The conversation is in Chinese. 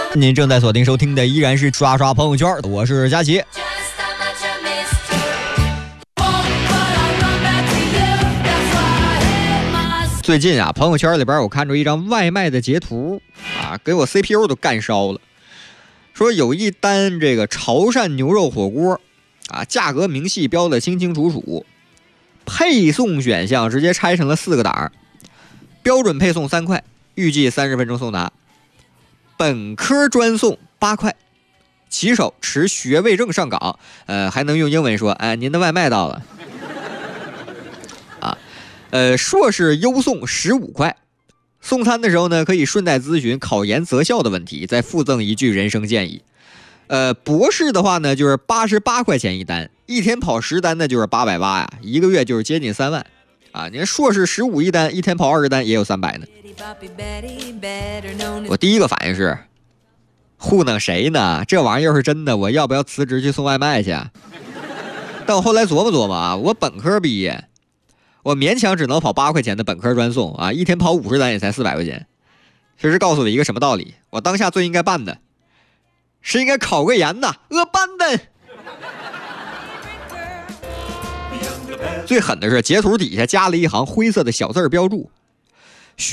您正在锁定收听的依然是刷刷朋友圈，我是佳琪。最近啊，朋友圈里边我看着一张外卖的截图啊，给我 CPU 都干烧了。说有一单这个潮汕牛肉火锅啊，价格明细标的清清楚楚，配送选项直接拆成了4个档，标准配送3块，预计30分钟送达，本科专送8块，骑手持学位证上岗，还能用英文说，哎，您的外卖到了。硕士优送15块，送餐的时候呢，可以顺带咨询考研择校的问题，再附赠一句人生建议。博士的话呢，就是88块钱一单，一天跑10单，那就是880呀，一个月就是接近3万啊。您硕士15一单，一天跑20单也有300呢。我第一个反应是，糊弄谁呢？这玩意儿要是真的，我要不要辞职去送外卖去？但我后来琢磨啊，我本科毕业。我勉强只能跑8块钱的本科专送啊，一天跑50单也才400块钱。这是告诉我一个什么道理？我当下最应该办的是应该考个研呐，办的。最狠的是截图底下加了一行灰色的小字标注：